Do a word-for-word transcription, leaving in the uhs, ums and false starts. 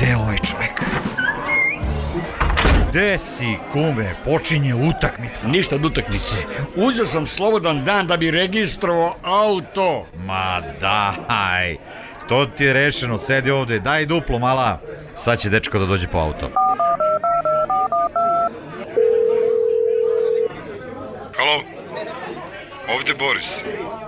Gde je ovaj čovek? Gde si, kume? Počinje utakmica. Ništa od utakmice. Uzeo sam slobodan dan da bi registrovao auto. Ma daj, to ti je rešeno, sedi ovde, daj duplo mala. Sad će dečko da dođe po auto. Halo, ovde Boris.